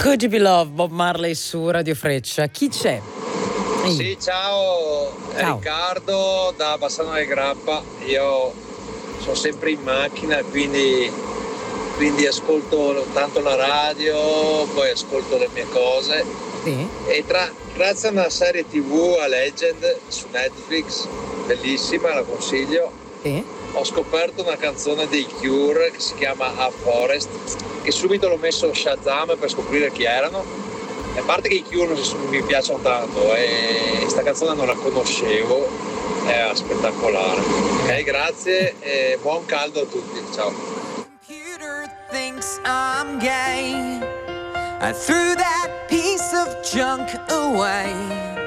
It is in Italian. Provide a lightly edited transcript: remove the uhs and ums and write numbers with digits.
Could You Be Love, Bob Marley su Radio Freccia. Chi c'è? Ehi. Sì, ciao, Ciao. Riccardo da Bassano del Grappa. Io sono sempre in macchina, quindi ascolto tanto la radio, poi ascolto le mie cose. Sì. E grazie a una serie TV, a Legend, su Netflix, bellissima, la consiglio, Sì. ho scoperto una canzone dei Cure che si chiama A Forest, che subito l'ho messo Shazam per scoprire chi erano. E a parte che i Cure mi piacciono tanto e sta canzone non la conoscevo, è spettacolare. Ok, grazie e buon caldo a tutti, ciao. Computer thinks I'm gay. I threw that piece of junk away.